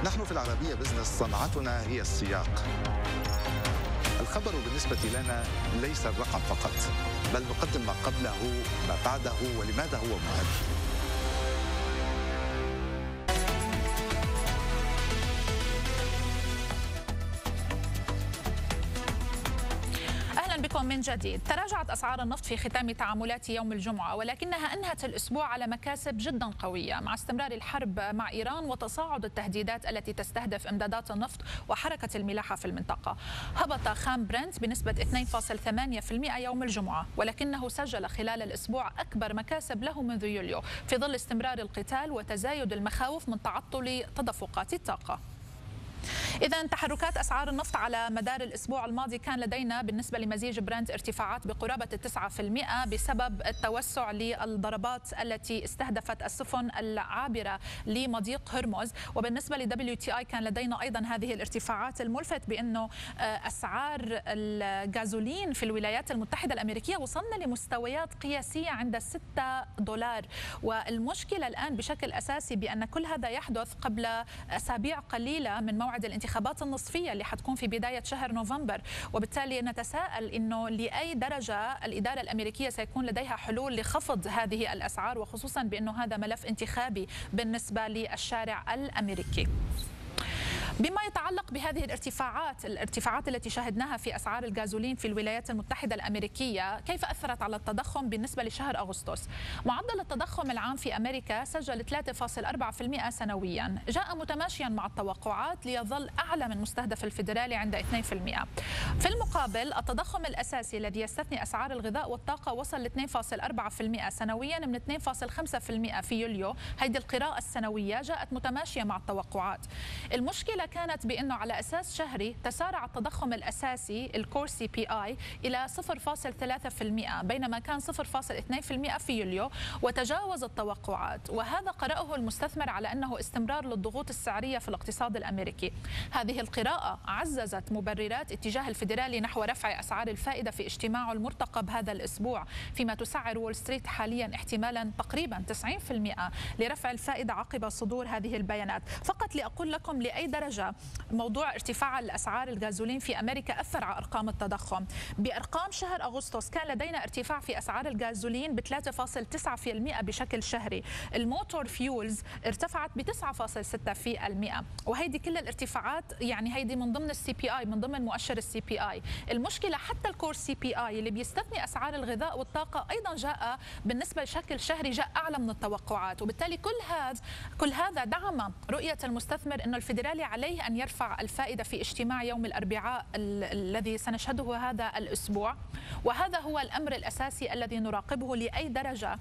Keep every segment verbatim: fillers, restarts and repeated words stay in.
نحن في العربية بزنس صنعتنا هي السياق. الخبر بالنسبة لنا ليس الرقم فقط، بل نقدم ما قبله، ما بعده، ولماذا هو مهم. بكم من جديد. تراجعت أسعار النفط في ختام تعاملات يوم الجمعة، ولكنها أنهت الأسبوع على مكاسب جدا قوية مع استمرار الحرب مع إيران وتصاعد التهديدات التي تستهدف إمدادات النفط وحركة الملاحة في المنطقة. هبط خام برنت بنسبة اثنين فاصلة ثمانية بالمئة يوم الجمعة، ولكنه سجل خلال الأسبوع أكبر مكاسب له منذ يوليو في ظل استمرار القتال وتزايد المخاوف من تعطل تدفقات الطاقة. إذا تحركات أسعار النفط على مدار الأسبوع الماضي كان لدينا بالنسبة لمزيج برنت ارتفاعات بقرابة التسعة في المئة بسبب التوسع للضربات التي استهدفت السفن العابرة لمضيق هرمز، وبالنسبة لدبليو تي آي كان لدينا أيضا هذه الارتفاعات. الملفت بأنه أسعار الغازولين في الولايات المتحدة الأمريكية وصلنا لمستويات قياسية عند ستة دولار، والمشكلة الآن بشكل أساسي بأن كل هذا يحدث قبل أسابيع قليلة من موعد الانتخابات النصفية اللي حتكون في بداية شهر نوفمبر، وبالتالي نتساءل إنه لأي درجة الإدارة الأمريكية سيكون لديها حلول لخفض هذه الأسعار، وخصوصا بأنه هذا ملف انتخابي بالنسبة للشارع الأمريكي. بما يتعلق بهذه الارتفاعات الارتفاعات التي شاهدناها في أسعار الغازولين في الولايات المتحدة الأمريكية، كيف أثرت على التضخم بالنسبة لشهر أغسطس؟ معدل التضخم العام في أمريكا سجل ثلاثة فاصلة أربعة بالمئة سنويا، جاء متماشيا مع التوقعات ليظل أعلى من مستهدف الفيدرالي عند اثنين بالمئة. في المقابل التضخم الأساسي الذي يستثني أسعار الغذاء والطاقة وصل ل اثنين فاصلة أربعة بالمئة سنويا من اثنين فاصلة خمسة بالمئة في يوليو. هذه القراءة السنوية جاءت متماشية مع التوقعات. المشكلة كانت بأنه على أساس شهري تسارع التضخم الأساسي الكور سي بي آي إلى صفر فاصلة ثلاثة بالمئة بينما كان صفر فاصلة اثنين بالمئة في يوليو، وتجاوز التوقعات، وهذا قرأه المستثمر على أنه استمرار للضغوط السعرية في الاقتصاد الأمريكي. هذه القراءة عززت مبررات اتجاه الفيدرالي نحو رفع أسعار الفائدة في اجتماعه المرتقب هذا الأسبوع، فيما تسعر وول ستريت حاليا احتمالا تقريبا تسعين بالمئة لرفع الفائدة عقب صدور هذه البيانات. فقط لأقول لكم لأي درجة موضوع ارتفاع الأسعار الغازولين في أمريكا أثر على أرقام التضخم. بأرقام شهر أغسطس كان لدينا ارتفاع في أسعار الغازولين ب ثلاثة فاصلة تسعة بالمئة بشكل شهري، الموتور فيولز ارتفعت ب تسعة فاصلة ستة بالمئة، وهيدي كل الارتفاعات يعني هيدي من ضمن السي بي آي، من ضمن مؤشر السي بي آي. المشكلة حتى الكور سي بي آي اللي بيستثني أسعار الغذاء والطاقة أيضا جاء بالنسبة لشكل شهري جاء أعلى من التوقعات، وبالتالي كل هذا كل هذا دعم رؤية المستثمر أنه الفيدرالي عليه أن يرفع الفائدة في اجتماع يوم الأربعاء الذي سنشهده هذا الأسبوع، وهذا هو الأمر الأساسي الذي نراقبه لأي درجة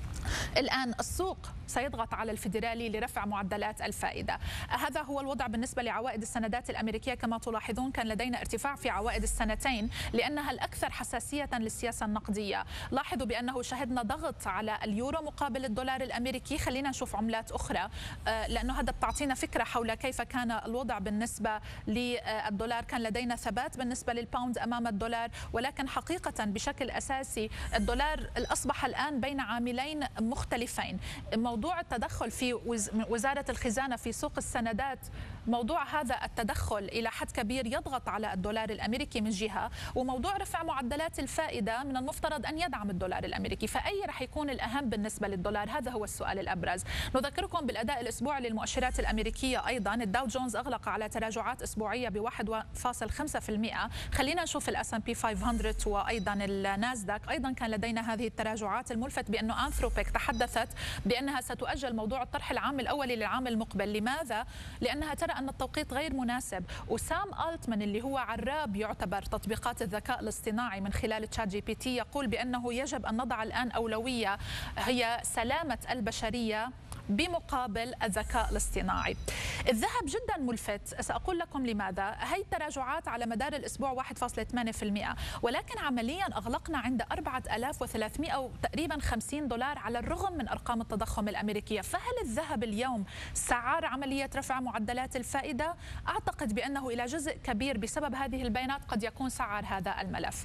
الآن السوق سيضغط على الفيدرالي لرفع معدلات الفائدة. هذا هو الوضع بالنسبة لعوائد السندات الأمريكية. كما تلاحظون كان لدينا ارتفاع في عوائد السنتين لأنها الأكثر حساسية للسياسة النقدية. لاحظوا بأنه شهدنا ضغط على اليورو مقابل الدولار الأمريكي. خلينا نشوف عملات أخرى لأنه هذا بتعطينا فكرة حول كيف كان الوضع بالنسبة للدولار. كان لدينا ثبات بالنسبة للباوند أمام الدولار، ولكن حقيقة بشكل أساسي الدولار أصبح الآن بين عاملين مختلفين. موضوع التدخل في وزارة الخزانة في سوق السندات، موضوع هذا التدخل إلى حد كبير يضغط على الدولار الأمريكي من جهة، وموضوع رفع معدلات الفائدة من المفترض أن يدعم الدولار الأمريكي. فأي رح يكون الأهم بالنسبة للدولار؟ هذا هو السؤال الأبرز. نذكركم بالأداء الأسبوعي للمؤشرات الأمريكية أيضا. الداو جونز أغلق على تراجعات أسبوعية ب واحد فاصلة خمسة بالمئة. خلينا نشوف الأس أند بي خمسمئة وأيضا الناسداك، أيضا كان لدينا هذه التراجعات. الملفت بأنه أنثروبيك تحدثت بأنها ستؤجل موضوع الطرح العام الأولي للعام المقبل. لماذا؟ لأنها ترى أن التوقيت غير مناسب. وسام ألتمان اللي هو عراب يعتبر تطبيقات الذكاء الاصطناعي من خلال تشات جي بي تي يقول بأنه يجب أن نضع الآن أولوية هي سلامة البشرية بمقابل الذكاء الاصطناعي. الذهب جدا ملفت، سأقول لكم لماذا. هي التراجعات على مدار الأسبوع واحد فاصلة ثمانية بالمئة، ولكن عمليا أغلقنا عند أربعة آلاف وثلاثمئة تقريبا وخمسين دولار على الرغم من أرقام التضخم الأمريكية. فهل الذهب اليوم سعر عملية رفع معدلات الفائدة؟ أعتقد بأنه إلى جزء كبير بسبب هذه البيانات قد يكون سعر هذا الملف.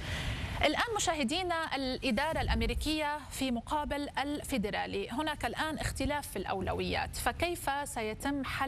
الآن مشاهدينا، الإدارة الأمريكية في مقابل الفيدرالي، هناك الآن اختلاف في الأولويات، فكيف سيتم حل